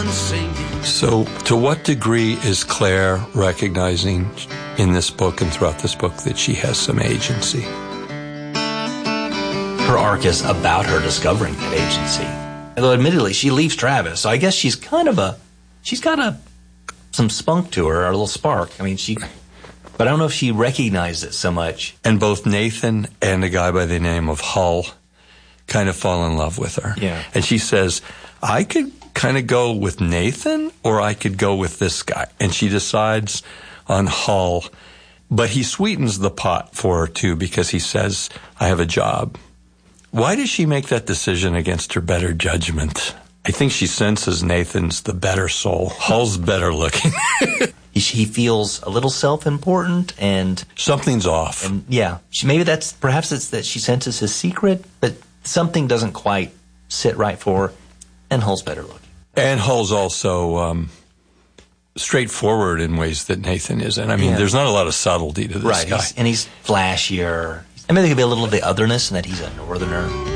one singing. So to what degree is Claire recognizing in this book and throughout this book that she has some agency? Her arc is about her discovering that agency. Although admittedly, she leaves Travis, so I guess she's got some spunk to her, or a little spark. I mean, but I don't know if she recognized it so much. And both Nathan and a guy by the name of Hull kind of fall in love with her. Yeah. And she says, I could kind of go with Nathan or I could go with this guy. And she decides on Hull. But he sweetens the pot for her, too, because he says, I have a job. Why does she make that decision against her better judgment? I think she senses Nathan's the better soul. Hull's better looking. He feels a little self-important and... Something's off. And yeah. Perhaps it's that she senses his secret, but something doesn't quite sit right for her, and Hull's better looking. And Hull's also straightforward in ways that Nathan isn't. I mean, there's not a lot of subtlety to this guy. And he's flashier. I mean, there could be a little of the otherness in that he's a northerner.